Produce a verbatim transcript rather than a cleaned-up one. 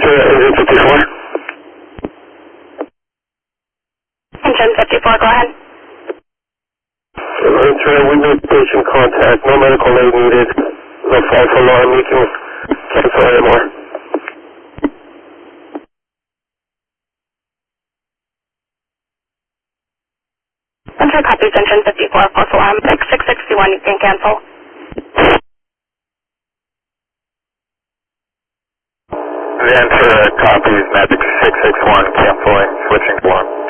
Ventura, engine fifty-four. Engine fifty-four, go ahead. Ventura, we need patient contact. No medical aid needed. No false alarm. You can cancel anymore. Ventura copies engine fifty-four, false alarm. six sixty-one, you can cancel. Ventura copies Magic six six one, canceling, switching form.